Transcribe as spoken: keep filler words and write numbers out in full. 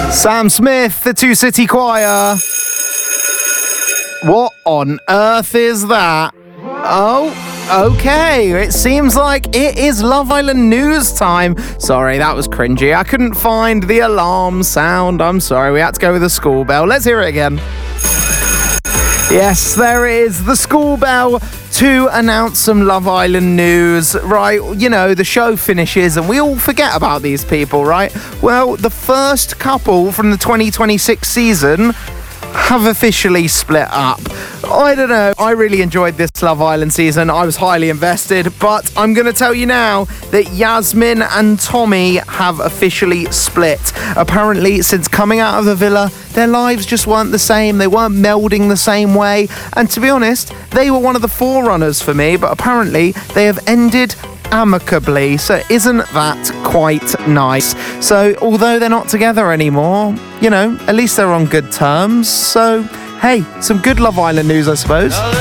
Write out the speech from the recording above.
Sam Smith, the Two City Choir. What on earth is that? Oh, okay. It seems like it is Love Island news time. Sorry, that was cringy. I couldn't find the alarm sound. I'm sorry. We had to go with the school bell. Let's hear it again. Yes, there is the school bell to announce some Love Island news, right? You know, the show finishes and we all forget about these people, right? Well, the first couple from the twenty twenty-six season have officially split up. I don't know, I really enjoyed this Love Island season. I was highly invested, but I'm going to tell you now that Yasmin and Tommy have officially split. Apparently, since coming out of the villa, their lives just weren't the same. They weren't melding the same way. And to be honest, they were one of the forerunners for me, but apparently they have ended amicably. So isn't that quite nice? So although they're not together anymore, you know, at least they're on good terms. So hey, some good Love Island news, I suppose.